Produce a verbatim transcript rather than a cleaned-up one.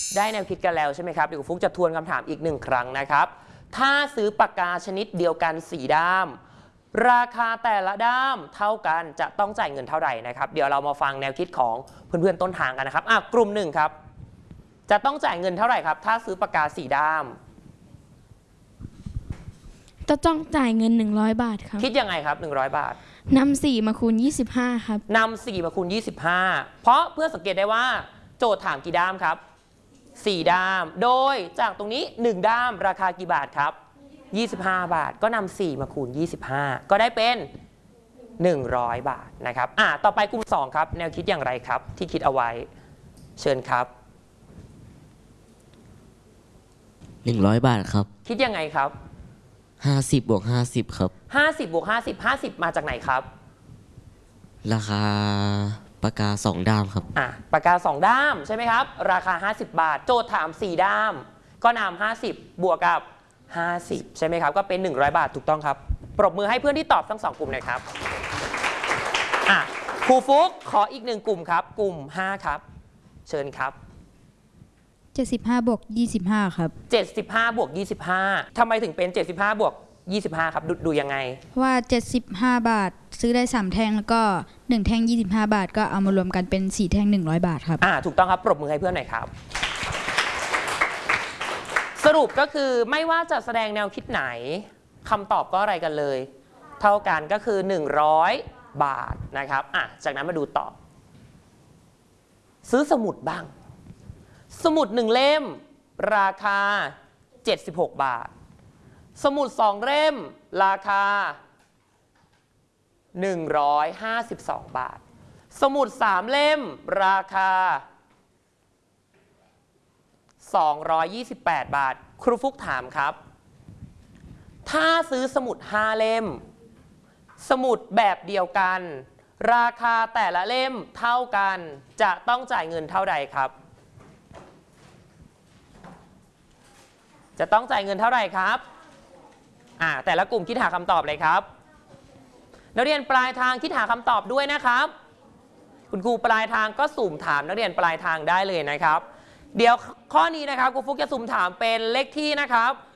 ได้แนวคิดกันแล้วใช่ไหมครับเดี๋ยวฟุกจะทวนคำถามอีกหนึ่งครั้งนะครับถ้าซื้อปากกาชนิดเดียวกันสี่ด้ามราคาแต่ละด้ามเท่ากันจะต้องจ่ายเงินเท่าไหร่นะครับเดี๋ยวเรามาฟังแนวคิดของเพื่อนๆต้นทางกันนะครับอ่ะกลุ่มหนึ่งครับจะต้องจ่ายเงินเท่าไหร่ครับถ้าซื้อปากกาสี่ด้ามจะต้องจ่ายเงินหนึ่งร้อยบาทครับคิดยังไงครับหนึ่งร้อยบาทนำสี่มาคูณยี่สิบห้าครับนำสี่มาคูณยี่สิบห้าเพราะเพื่อสังเกตได้ว่าโจทย์ถามกี่ด้ามครับสี่ด้ามโดยจากตรงนี้หนึ่งด้ามราคากี่บาทครับยี่สิบห้าบาทก็นำสี่มาคูณยี่สิบห้าก็ได้เป็นหนึ่งร้อยบาทนะครับอ่ะต่อไปกลุ่มสองครับแนวคิดอย่างไรครับที่คิดเอาไว้เชิญครับหนึ่งร้อยบาทครับคิดยังไงครับห้าสิบบวกห้าสิบครับห้าสิบบวกห้าสิบ ห้าสิบมาจากไหนครับราคาปากกาสองด้ามครับอ่ะปากกาสองด้ามใช่ไหมครับราคาห้าสิบบาทโจทย์ถามสี่ด้ามก็นำห้าสิบบวกกับห้าสิบใช่ไหมครับก็เป็นหนึ่งร้อยบาทถูกต้องครับปรบมือให้เพื่อนที่ตอบทั้งสองกลุ่มหน่อยครับอ่ะครูฟุกขออีกหนึ่งกลุ่มครับกลุ่มห้าครับเชิญครับเจ็ดสิบห้าบวกยี่สิบห้าครับเจ็ดสิบห้าบวกยี่สิบห้าทำไมถึงเป็นเจ็ดสิบห้าบวกยี่สิบห้าครับดูดูยังไงว่าเจ็ดสิบห้าบาทซื้อได้สามแท่งแล้วก็หนึ่งแท่งยี่สิบห้าบาทก็เอามารวมกันเป็นสี่แท่งหนึ่งร้อยบาทครับอ่าถูกต้องครับปรบมือให้เพื่อนหน่อยครับสรุปก็คือไม่ว่าจะแสดงแนวคิดไหนคำตอบก็อะไรกันเลยเท่ากันก็คือหนึ่งร้อยบาทนะครับอ่ะจากนั้นมาดูต่อซื้อสมุดบ้างสมุดหนึ่งเล่มราคาเจ็ดสิบหกบาทสมุดสองเล่มราคาหนึ่งร้อยห้าสิบสองบาทสมุดสามเล่มราคาสองร้อยยี่สิบแปดบาทครูฟุกถามครับถ้าซื้อสมุดห้าเล่มสมุดแบบเดียวกันราคาแต่ละเล่มเท่ากันจะต้องจ่ายเงินเท่าใดครับจะต้องจ่ายเงินเท่าไหร่ครับอ่าแต่ละกลุ่มคิดหาคำตอบเลยครับนักเรียนปลายทางคิดหาคำตอบด้วยนะครับคุณครูปลายทางก็สุ่มถามนักเรียนปลายทางได้เลยนะครับเดี๋ยวข้อนี้นะครับครูฟุกจะสุ่มถามเป็นเลขที่นะครับ